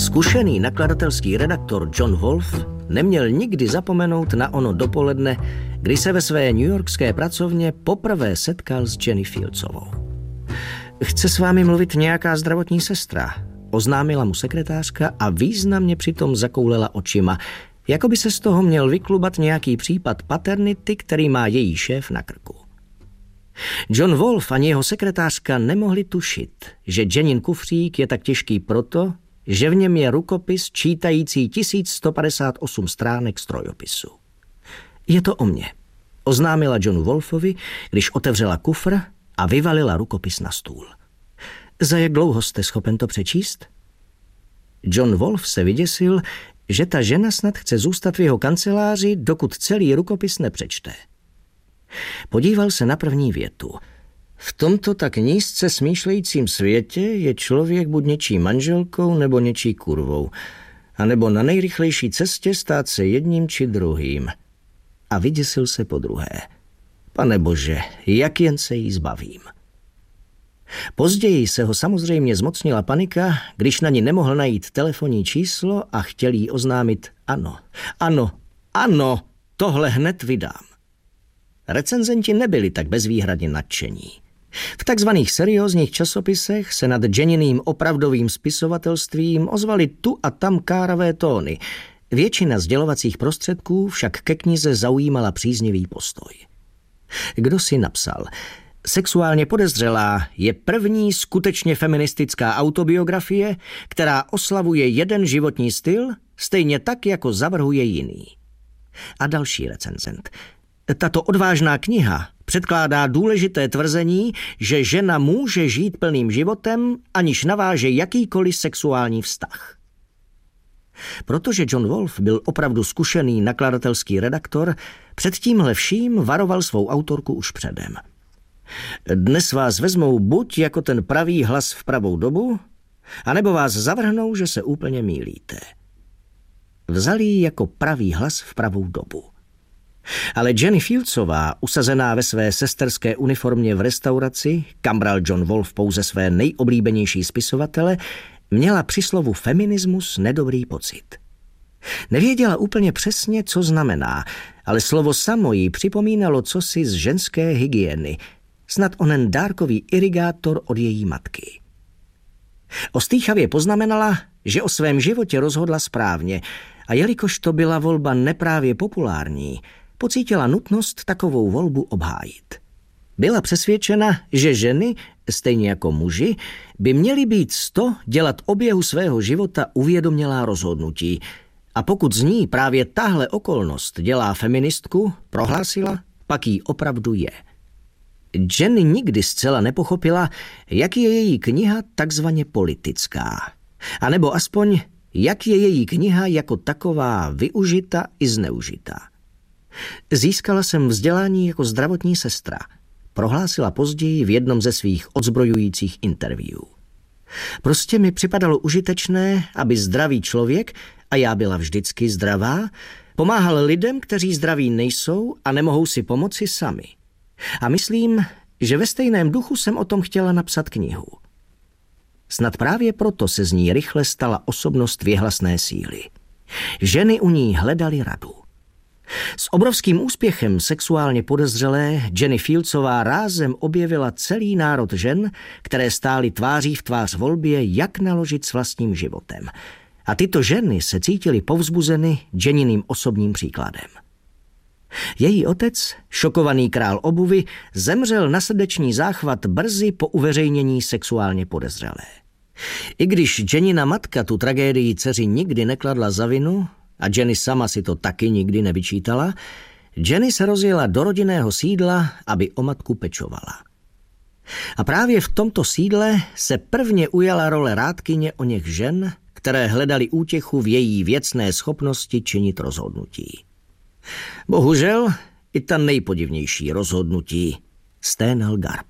Zkušený nakladatelský redaktor John Wolfe neměl nikdy zapomenout na ono dopoledne, kdy se ve své newyorskské pracovně poprvé setkal s Jenny Fieldsovou. Chce s vámi mluvit nějaká zdravotní sestra, oznámila mu sekretářka a významně přitom zakoulela očima, jako by se z toho měl vyklubat nějaký případ paternity, který má její šéf na krku. John Wolfe ani jeho sekretářka nemohli tušit, že Jennin kufřík je tak těžký proto, že v něm je rukopis čítající 1158 stránek strojopisu. Je to o mně, oznámila Johnu Wolfovi, když otevřela kufr a vyvalila rukopis na stůl. Za jak dlouho jste schopen to přečíst? John Wolfe se vyděsil, že ta žena snad chce zůstat v jeho kanceláři, dokud celý rukopis nepřečte. Podíval se na první větu. V tomto tak nízce smýšlejícím světě je člověk buď něčí manželkou nebo něčí kurvou, anebo na nejrychlejší cestě stát se jedním či druhým. A vyděsil se podruhé. Pane bože, jak jen se jí zbavím. Později se ho samozřejmě zmocnila panika, když na ní nemohl najít telefonní číslo a chtěl jí oznámit ano, tohle hned vydám. Recenzenti nebyli tak bezvýhradně nadšení. V takzvaných seriózních časopisech se nad Jenniným opravdovým spisovatelstvím ozvaly tu a tam káravé tóny. Většina sdělovacích prostředků však ke knize zaujímala příznivý postoj. Kdo si napsal: Sexuálně podezřelá je první skutečně feministická autobiografie, která oslavuje jeden životní styl, stejně tak, jako zavrhuje jiný. A další recenzent: Tato odvážná kniha předkládá důležité tvrzení, že žena může žít plným životem, aniž naváže jakýkoliv sexuální vztah. Protože John Wolfe byl opravdu zkušený nakladatelský redaktor, před tímhle vším varoval svou autorku už předem. Dnes vás vezmou buď jako ten pravý hlas v pravou dobu, anebo vás zavrhnou, že se úplně mýlíte. Vzali ji jako pravý hlas v pravou dobu. Ale Jenny Fieldsová, usazená ve své sesterské uniformě v restauraci, kam bral John Wolfe pouze své nejoblíbenější spisovatele, měla při slovu feminismus nedobrý pocit. Nevěděla úplně přesně, co znamená, ale slovo samo jí připomínalo cosi z ženské hygieny, snad onen dárkový irigátor od její matky. Ostýchavě poznamenala, že o svém životě rozhodla správně a jelikož to byla volba neprávě populární, pocítila nutnost takovou volbu obhájit. Byla přesvědčena, že ženy, stejně jako muži, by měly být dělat oběhu svého života uvědomělá rozhodnutí. A pokud z ní právě tahle okolnost dělá feministku, prohlásila, pak jí opravdu je. Jenny nikdy zcela nepochopila, jak je její kniha takzvaně politická. A nebo aspoň, jak je její kniha jako taková využita i zneužita. Získala jsem vzdělání jako zdravotní sestra, prohlásila později v jednom ze svých odzbrojujících interview. Prostě mi připadalo užitečné, aby zdravý člověk, a já byla vždycky zdravá, pomáhal lidem, kteří zdraví nejsou a nemohou si pomoci sami. A myslím, že ve stejném duchu jsem o tom chtěla napsat knihu. Snad právě proto se z ní rychle stala osobnost věhlasné síly. Ženy u ní hledaly radu. S obrovským úspěchem sexuálně podezřelé Jenny Fieldsová rázem objevila celý národ žen, které stály tváří v tvář volbě, jak naložit s vlastním životem. A tyto ženy se cítily povzbuzeny Jenniným osobním příkladem. Její otec, šokovaný král obuvi, zemřel na srdeční záchvat brzy po uveřejnění sexuálně podezřelé. I když Jennina matka tu tragédii dceři nikdy nekladla za vinu, a Jenny sama si to taky nikdy nevyčítala, Jenny se rozjela do rodinného sídla, aby o matku pečovala. A právě v tomto sídle se prvně ujala role rádkyně oněch žen, které hledali útěchu v její věcné schopnosti činit rozhodnutí. Bohužel i ta nejpodivnější rozhodnutí sténal garb.